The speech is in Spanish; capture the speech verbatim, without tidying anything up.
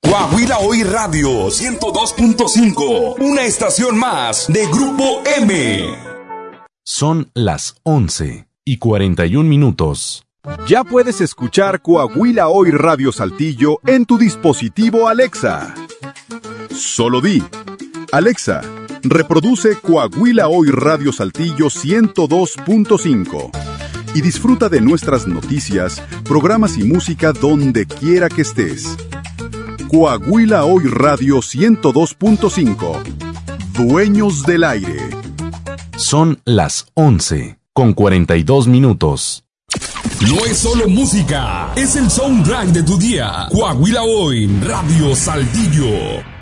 Coahuila Hoy Radio ciento dos punto cinco, una estación más de Grupo M. Son las once y cuarenta y un minutos. Ya puedes escuchar Coahuila Hoy Radio Saltillo en tu dispositivo Alexa. Solo di, Alexa, reproduce Coahuila Hoy Radio Saltillo ciento dos punto cinco y disfruta de nuestras noticias, programas y música donde quiera que estés. Coahuila Hoy Radio ciento dos punto cinco. Dueños del aire. Son las once con cuarenta y dos minutos. No es solo música, es el soundtrack de tu día. Coahuila Hoy Radio Saltillo.